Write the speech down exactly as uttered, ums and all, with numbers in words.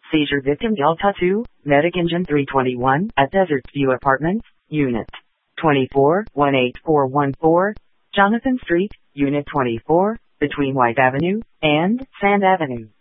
Seizure victim Delta two, Medic Engine three twenty-one at Desert View Apartments, Unit twenty-four, one eight four one four, Jonathan Street, Unit twenty-four, between White Avenue and Sand Avenue.